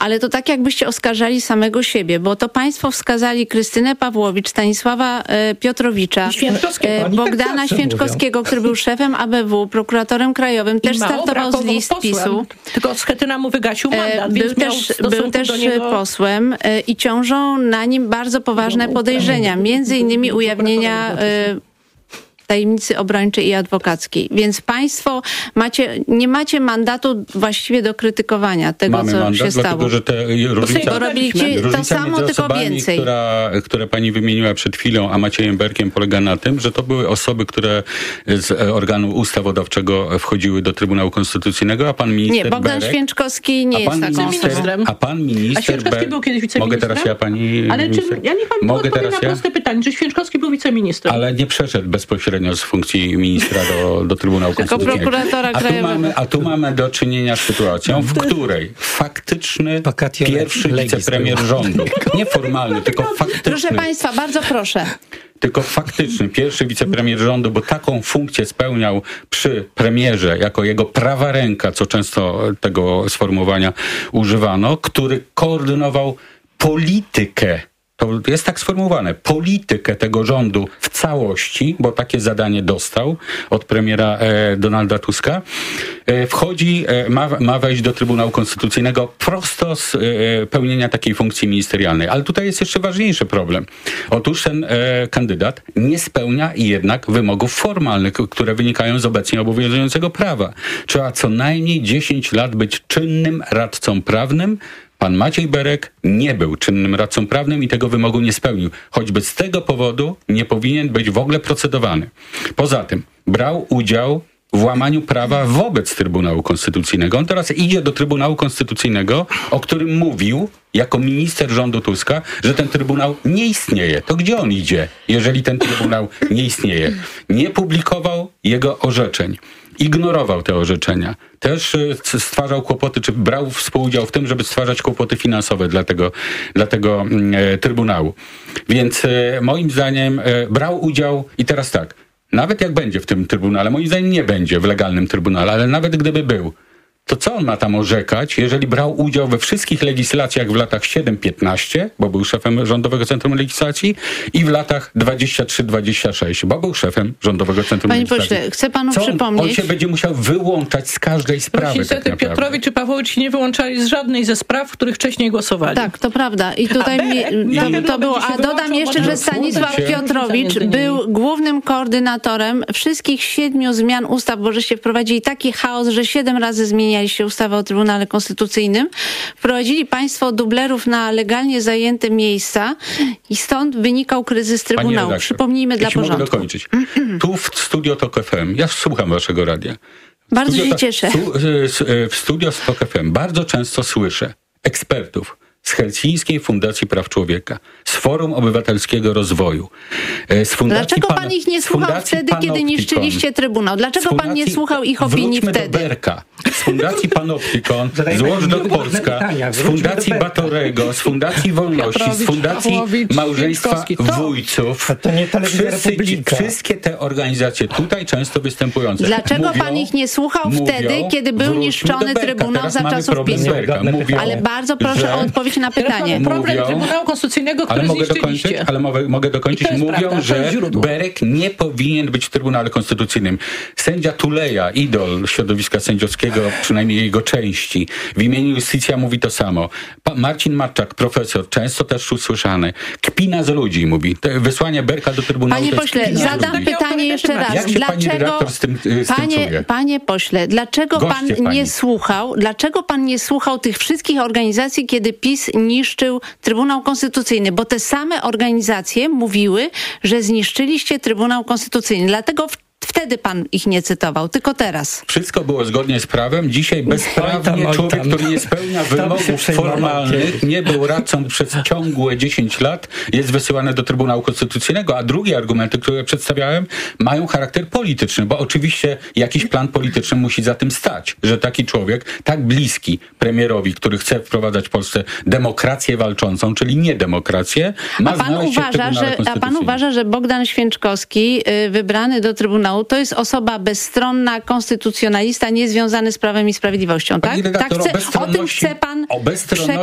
ale to tak jakbyście oskarżali samego siebie, bo to państwo wskazali Krystynę Pawłowicz, Stanisława Piotrowicza, Bogdana Święczkowskiego, który był szefem ABW, prokuratorem krajowym, też startował z list PiS-u. Tylko Schetyna mu wygasił mandat, był też posłem i ciążą na nim bardzo poważne podejrzenia, między innymi ujawnienia tajemnicy obrończej i adwokackiej. Więc państwo nie macie mandatu właściwie do krytykowania tego, Mamy co mandat, się stało. Dlatego, że Bo robiliście to samo, tylko więcej. Które pani wymieniła przed chwilą, a Maciejem Berkiem, polega na tym, że to były osoby, które z organu ustawodawczego wchodziły do Trybunału Konstytucyjnego, a pan minister Nie, Bogdan Berek, Święczkowski nie jest taką osobą. A pan minister Święczkowski był kiedyś wiceministrem? Mogę teraz ja, pani Ale minister? ja niech pani odpowie na proste pytanie, czy Święczkowski był wiceministrem? Ale nie przeszedł bezpośrednio z funkcji ministra do Trybunału Konstytucyjnego. Prokuratora krajowego. A tu mamy do czynienia z sytuacją, w której faktyczny pierwszy wicepremier rządu, nie formalny, tylko faktyczny. Proszę państwa, bardzo proszę. Tylko faktyczny pierwszy wicepremier rządu, bo taką funkcję spełniał przy premierze jako jego prawa ręka, co często tego sformułowania używano, który koordynował politykę. To jest tak sformułowane, politykę tego rządu w całości, bo takie zadanie dostał od premiera Donalda Tuska, ma wejść do Trybunału Konstytucyjnego prosto z pełnienia takiej funkcji ministerialnej. Ale tutaj jest jeszcze ważniejszy problem. Otóż ten kandydat nie spełnia jednak wymogów formalnych, które wynikają z obecnie obowiązującego prawa. Trzeba co najmniej 10 lat być czynnym radcą prawnym. Pan Maciej Berek nie był czynnym radcą prawnym i tego wymogu nie spełnił. Choćby z tego powodu nie powinien być w ogóle procedowany. Poza tym brał udział w łamaniu prawa wobec Trybunału Konstytucyjnego. On teraz idzie do Trybunału Konstytucyjnego, o którym mówił jako minister rządu Tuska, że ten Trybunał nie istnieje. To gdzie on idzie, jeżeli ten Trybunał nie istnieje? Nie publikował jego orzeczeń. Ignorował te orzeczenia. Też stwarzał kłopoty, czy brał współudział w tym, żeby stwarzać kłopoty finansowe dla tego Trybunału. Więc moim zdaniem brał udział i teraz tak, nawet jak będzie w tym Trybunale, moim zdaniem nie będzie w legalnym Trybunale, ale nawet gdyby był, to co on ma tam orzekać, jeżeli brał udział we wszystkich legislacjach w latach 7-15, bo był szefem Rządowego Centrum Legislacji, i w latach 23-26, bo był szefem Rządowego Centrum Legislacji. Panie pośle, chcę panu przypomnieć... On się będzie musiał wyłączać z każdej sprawy. Niestety tak Piotrowicz czy Pawłowicz się nie wyłączali z żadnej ze spraw, w których wcześniej głosowali. Tak, to prawda. I tutaj to było. A dodam jeszcze, że Stanisław Piotrowicz był głównym koordynatorem wszystkich 7 zmian ustaw, bo żeście wprowadzili taki chaos, że 7 razy zmienialiście ustawę o Trybunale Konstytucyjnym. Wprowadzili państwo dublerów na legalnie zajęte miejsca i stąd wynikał kryzys Trybunału. Przypomnijmy dla porządku. Mogę dokończyć. Tu w Studio Tok FM, ja słucham waszego radia. Bardzo się cieszę. W Studio Tok FM bardzo często słyszę ekspertów z Helsińskiej Fundacji Praw Człowieka, z Forum Obywatelskiego Rozwoju, z Fundacji Dlaczego pan ich nie słuchał wtedy, kiedy niszczyliście Trybunał? Dlaczego pan nie słuchał ich opinii wtedy? Do Berka. Z Fundacji Panoptykon, z Watchdog Polska, z Fundacji Batorego, z Fundacji Wolności, z Fundacji Małżeństwa Wójców. To nie Telewizja Republika. Wszystkie te organizacje tutaj często występujące. Dlaczego pan ich nie słuchał wtedy, kiedy był niszczony Trybunał za czasów PiS-u? Ale bardzo proszę o odpowiedź na pytanie. Problem Trybunału Konstytucyjnego, który zniszczyliście. Mogę dokończyć. Mówią, że Berek nie powinien być w Trybunale Konstytucyjnym. Sędzia Tuleja, idol środowiska sędziowskiego, przynajmniej jego części, w imieniu Justitia mówi to samo. Marcin Matczak, profesor, często też usłyszany, kpina z ludzi, mówi. Wysłanie Berka do Trybunału... Panie pośle, zadam pytanie jeszcze raz. Jak się pani redaktor z tym czuje? Panie pośle, dlaczego pan nie słuchał tych wszystkich organizacji, kiedy PiS niszczył Trybunał Konstytucyjny? Bo te same organizacje mówiły, że zniszczyliście Trybunał Konstytucyjny. Dlatego wtedy pan ich nie cytował, tylko teraz. Wszystko było zgodnie z prawem. Dzisiaj bezprawnie człowiek, który nie spełnia wymogów formalnych, nie był radcą przez ciągłe 10 lat, jest wysyłany do Trybunału Konstytucyjnego, a drugie argumenty, które przedstawiałem, mają charakter polityczny, bo oczywiście jakiś plan polityczny musi za tym stać, że taki człowiek, tak bliski premierowi, który chce wprowadzać w Polsce demokrację walczącą, czyli nie demokrację, ma znaleźć się w Trybunale Konstytucyjnym. A pan uważa, że Bogdan Święczkowski, wybrany do Trybunału, to jest osoba bezstronna, konstytucjonalista, niezwiązany z Prawem i Sprawiedliwością, tak? Redaktor, O tym chce pan